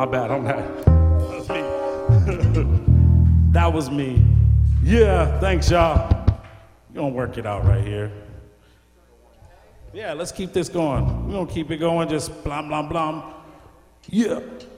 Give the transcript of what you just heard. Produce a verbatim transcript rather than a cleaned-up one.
My bad on that. That was me. That was me. Yeah, thanks, y'all. We're gonna work it out right here. Yeah, let's keep this going. We're gonna keep it going, just blah, blah, blah. Yeah.